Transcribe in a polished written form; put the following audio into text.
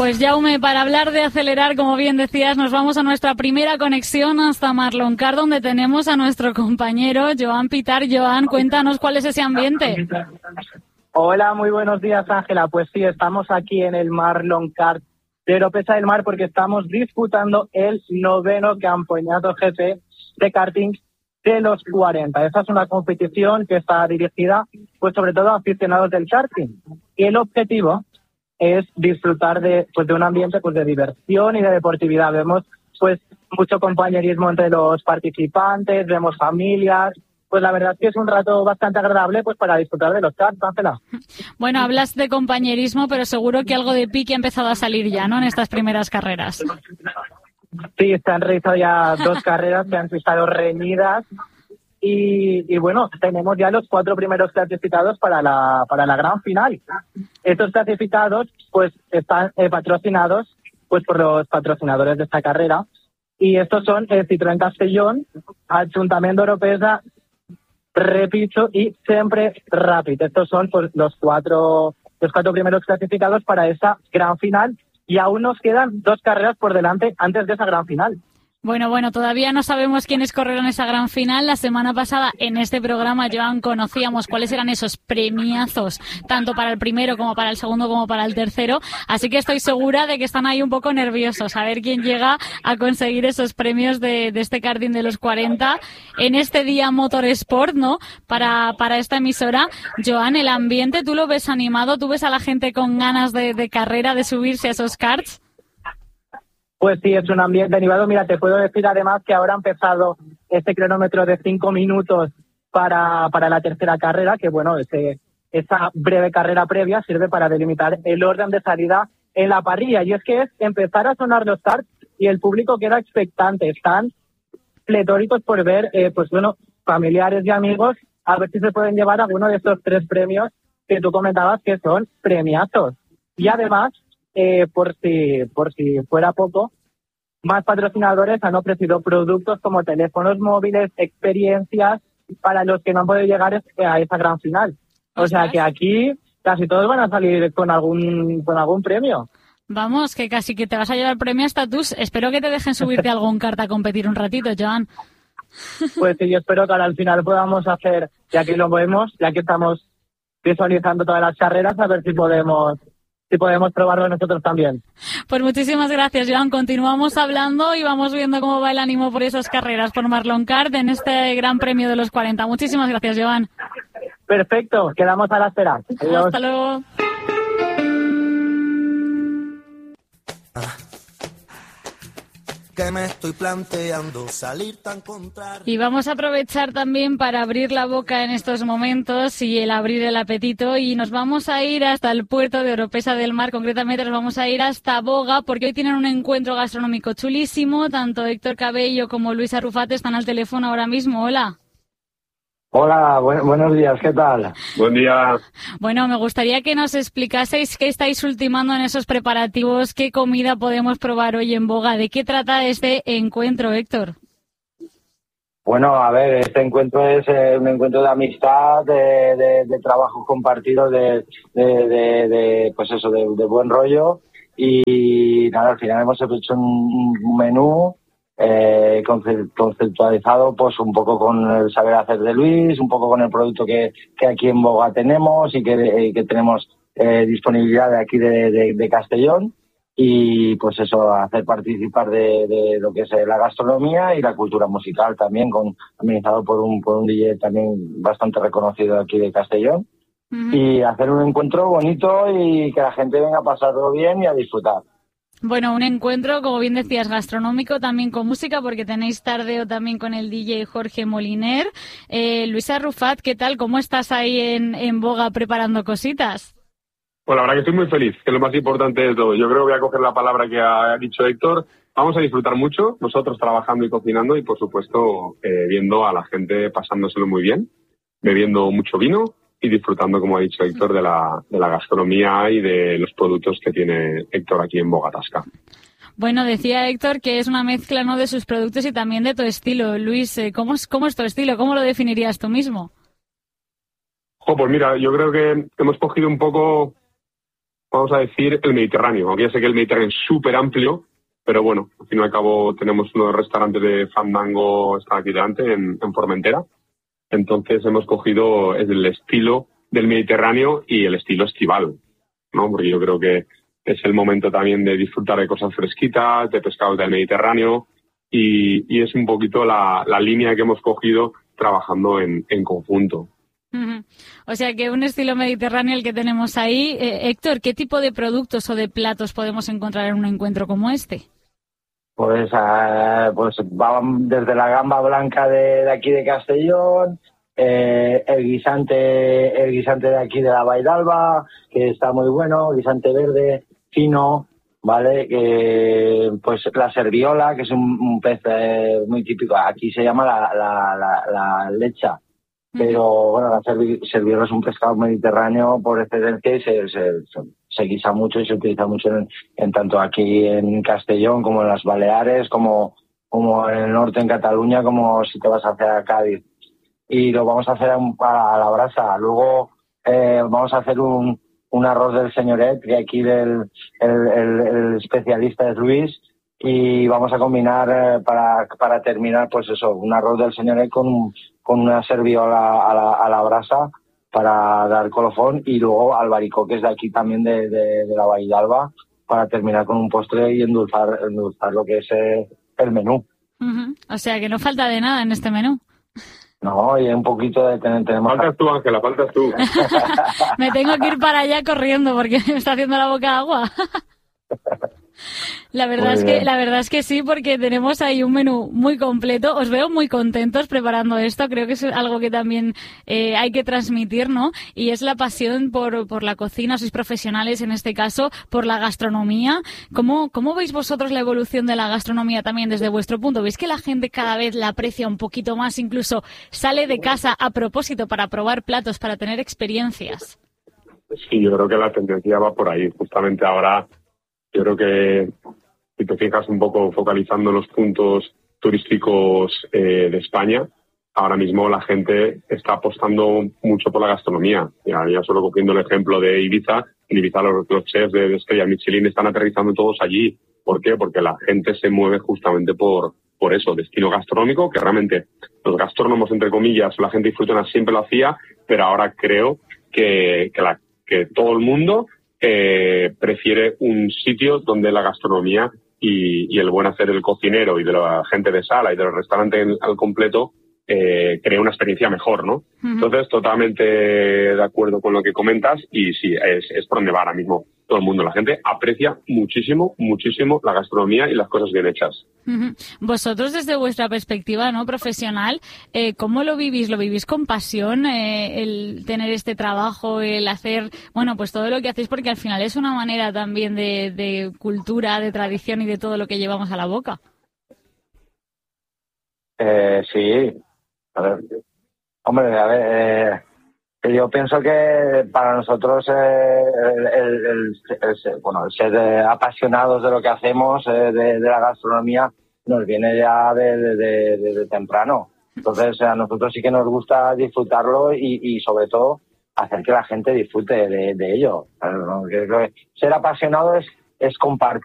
Pues Jaume, para hablar de acelerar, como bien decías, nos vamos a nuestra primera conexión hasta Marloncar, donde tenemos a nuestro compañero Joan Pitar. Joan, cuéntanos cuál es ese ambiente. Hola, muy buenos días, Ángela. Pues sí, estamos aquí en el Marloncar de Oropesa del Mar porque estamos disputando el 9º Campeonato GP de karting de los 40. Esta es una competición que está dirigida, pues sobre todo a aficionados del karting. Y el objetivo es disfrutar de un ambiente pues de diversión y de deportividad. Vemos pues mucho compañerismo entre los participantes, vemos familias. Pues la verdad es que es un rato bastante agradable pues para disfrutar de los karts, Ángela. Bueno, hablas de compañerismo, pero seguro que algo de pique ha empezado a salir ya, ¿no?, en estas primeras carreras. Sí, se han realizado ya 2 carreras que han estado reñidas. Y bueno, tenemos ya los 4 primeros clasificados para la gran final. Estos clasificados pues están patrocinados pues por los patrocinadores de esta carrera. Y estos son Citroën Castellón, Ayuntamiento de Oropesa, Repito y Sempre Rapid. Estos son pues los cuatro primeros clasificados para esa gran final. Y aún nos quedan 2 carreras por delante antes de esa gran final. Bueno, todavía no sabemos quiénes correrán esa gran final. La semana pasada en este programa, Joan, conocíamos cuáles eran esos premiazos, tanto para el primero como para el segundo como para el tercero. Así que estoy segura de que están ahí un poco nerviosos a ver quién llega a conseguir esos premios de este karting de los 40 en este día Motorsport, ¿no? Para esta emisora. Joan, el ambiente, ¿tú lo ves animado? ¿Tú ves a la gente con ganas de carrera, de subirse a esos karts? Pues sí, es un ambiente animado. Mira, te puedo decir además que ahora ha empezado este cronómetro de 5 minutos para la tercera carrera, que bueno, esa breve carrera previa sirve para delimitar el orden de salida en la parrilla. Y es que es empezar a sonar los karts y el público queda expectante. Están pletóricos por ver, familiares y amigos, a ver si se pueden llevar alguno de estos 3 premios que tú comentabas que son premiazos. Y además, por si fuera poco, más patrocinadores han ofrecido productos como teléfonos móviles, experiencias para los que no han podido llegar a esa gran final. O sea que aquí casi todos van a salir con algún premio. Vamos, que casi que te vas a llevar premio hasta tú. Espero que te dejen subirte a algún kart a competir un ratito, Joan. Pues sí, yo espero que ahora al final podamos hacer, ya que lo vemos, ya que estamos visualizando todas las carreras, a ver si podemos probarlo nosotros también. Pues muchísimas gracias, Joan. Continuamos hablando y vamos viendo cómo va el ánimo por esas carreras por Marloncar en este Gran Premio de los 40. Muchísimas gracias, Joan. Perfecto, quedamos a la espera. Adiós. Hasta luego. Que me estoy planteando salir tan contrario. Y vamos a aprovechar también para abrir la boca en estos momentos y el abrir el apetito, y nos vamos a ir hasta el puerto de Oropesa del Mar. Concretamente nos vamos a ir hasta Boga porque hoy tienen un encuentro gastronómico chulísimo. Tanto Héctor Cabello como Luis Arrufat están al teléfono ahora mismo. Hola. Hola, buenos días, ¿qué tal? Buen día. Bueno, me gustaría que nos explicaseis qué estáis ultimando en esos preparativos, qué comida podemos probar hoy en Boga. ¿De qué trata este encuentro, Héctor? Bueno, a ver, este encuentro es un encuentro de amistad, de trabajo compartido, de buen rollo. Y nada, al final hemos hecho un menú conceptualizado pues un poco con el saber hacer de Luis, un poco con el producto que aquí en Boga tenemos y que tenemos disponibilidad de aquí de Castellón, y pues eso, hacer participar de lo que es la gastronomía y la cultura musical también, amenizado por un DJ también bastante reconocido aquí de Castellón. Uh-huh. Y hacer un encuentro bonito y que la gente venga a pasarlo bien y a disfrutar. Bueno, un encuentro, como bien decías, gastronómico, también con música, porque tenéis tardeo también con el DJ Jorge Moliner. Luis Arrufat, ¿qué tal? ¿Cómo estás ahí en Boga preparando cositas? Pues la verdad que estoy muy feliz, que es lo más importante de todo. Yo creo que voy a coger la palabra que ha dicho Héctor. Vamos a disfrutar mucho, nosotros trabajando y cocinando y, por supuesto, viendo a la gente pasándoselo muy bien, bebiendo mucho vino y disfrutando, como ha dicho Héctor, de la gastronomía y de los productos que tiene Héctor aquí en Bogatasca. Bueno, decía Héctor que es una mezcla, ¿no?, de sus productos y también de tu estilo. Luis, ¿cómo es tu estilo? ¿Cómo lo definirías tú mismo? Pues mira, yo creo que hemos cogido un poco vamos a decir, el Mediterráneo. Aunque ya sé que el Mediterráneo es súper amplio, pero bueno, al fin y al cabo tenemos unos restaurantes de fandango, está aquí delante, en Formentera. Entonces hemos cogido el estilo del Mediterráneo y el estilo estival, ¿no? Porque yo creo que es el momento también de disfrutar de cosas fresquitas, de pescados del Mediterráneo, y es un poquito la línea que hemos cogido trabajando en conjunto. Uh-huh. O sea que un estilo mediterráneo el que tenemos ahí. Héctor, ¿qué tipo de productos o de platos podemos encontrar en un encuentro como este? Pues van desde la gamba blanca de aquí de Castellón, el guisante de aquí de la Vall d'Alba, que está muy bueno, guisante verde, fino, ¿vale? Pues la serviola, que es un pez muy típico, aquí se llama la lecha, pero bueno, la serviola es un pescado mediterráneo por excelencia y se guisa mucho y se utiliza mucho en tanto aquí en Castellón como en las Baleares, como en el norte en Cataluña, como si te vas hacia Cádiz. Y lo vamos a hacer a la brasa. Luego vamos a hacer un arroz del señoret, que aquí el especialista es Luis, y vamos a combinar para terminar, pues eso, un arroz del señoret con una serviola a la brasa para dar colofón, y luego albaricoques de aquí también de la Vall d'Alba para terminar con un postre y endulzar lo que es el menú. Uh-huh. O sea que no falta de nada en este menú. No, y un poquito de tenemos... Faltas tú, Ángela, faltas tú. Me tengo que ir para allá corriendo porque me está haciendo la boca agua. La verdad es que sí, porque tenemos ahí un menú muy completo. Os veo muy contentos preparando esto. Creo que es algo que también hay que transmitir, ¿no? Y es la pasión por la cocina. Sois profesionales en este caso, por la gastronomía. ¿Cómo veis vosotros la evolución de la gastronomía también desde vuestro punto? ¿Veis que la gente cada vez la aprecia un poquito más? Incluso sale de casa a propósito para probar platos, para tener experiencias. Sí, yo creo que la tendencia va por ahí. Justamente ahora, yo creo que si te fijas un poco focalizando los puntos turísticos de España, ahora mismo la gente está apostando mucho por la gastronomía. Ya solo cogiendo el ejemplo de Ibiza, en Ibiza los chefs de Estrella Michelin están aterrizando todos allí. ¿Por qué? Porque la gente se mueve justamente por eso, destino gastronómico, que realmente los gastrónomos, entre comillas, la gente disfrutona siempre lo hacía, pero ahora creo que todo el mundo prefiere un sitio donde la gastronomía y el buen hacer del cocinero y de la gente de sala y del restaurante al completo crea una experiencia mejor, ¿no? Uh-huh. Entonces, totalmente de acuerdo con lo que comentas, y sí, es por donde va ahora mismo todo el mundo. La gente aprecia muchísimo, muchísimo la gastronomía y las cosas bien hechas. Uh-huh. Vosotros, desde vuestra perspectiva, ¿no?, profesional, ¿cómo lo vivís? ¿Lo vivís con pasión, el tener este trabajo, el hacer, bueno, pues todo lo que hacéis? Porque al final es una manera también de cultura, de tradición y de todo lo que llevamos a la boca. Sí. A ver, hombre, yo pienso que para nosotros el ser apasionados de lo que hacemos, de la gastronomía, nos viene ya de temprano. Entonces, a nosotros sí que nos gusta disfrutarlo y sobre todo hacer que la gente disfrute de ello. Ser apasionado es compartir